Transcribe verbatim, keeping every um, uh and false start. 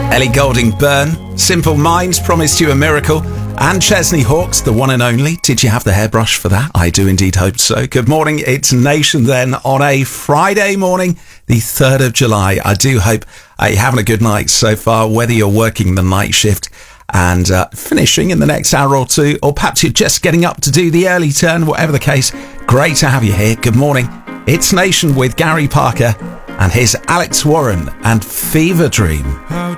Ellie Goulding Byrne, Simple Minds promised you a miracle, and Chesney Hawkes, the one and only. Did you have the hairbrush for that? I do indeed hope so. Good morning, it's Nation then on a Friday morning, the third of July. I do hope uh, you're having a good night so far, whether you're working the night shift and uh, finishing in the next hour or two, or perhaps you're just getting up to do the early turn, whatever the case. Great to have you here. Good morning. It's Nation with Gary Parker and his Alex Warren and Fever Dream. How